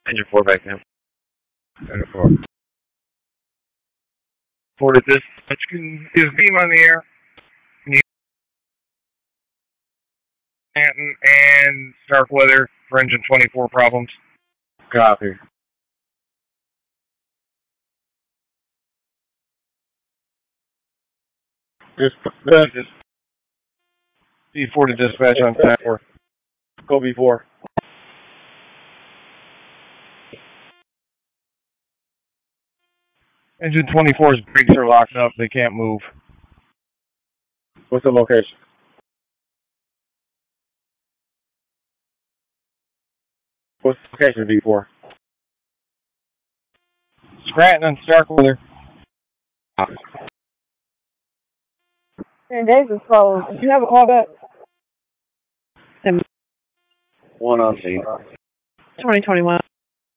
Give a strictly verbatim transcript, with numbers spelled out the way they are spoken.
Engine four back now. Engine four. Four to dispatch. Can is beam on the air? Can you Stanton and Starkweather for engine twenty-four problems? Copy. Just, just, just B four to dispatch on Sat four. go B four. Engine twenty-four's brakes are locked up. They can't move. What's the location? What's the location of B four? Scranton and Starkweather. Ten days is closed. If you have a call back, One on scene. twenty twenty-one.